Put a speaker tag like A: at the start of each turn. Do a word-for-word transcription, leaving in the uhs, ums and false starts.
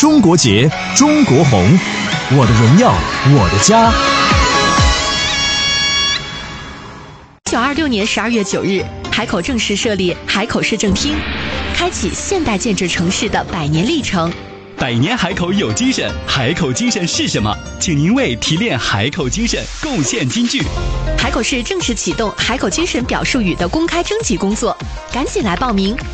A: 中国结，中国红，我的荣耀，我的家。
B: 一九二六年十二月九日，海口正式设立海口市政厅，开启现代建制城市的百年历程。
C: 百年海口有精神，海口精神是什么？请您为提炼海口精神贡献金句。
B: 海口市正式启动海口精神表述语的公开征集工作，赶紧来报名。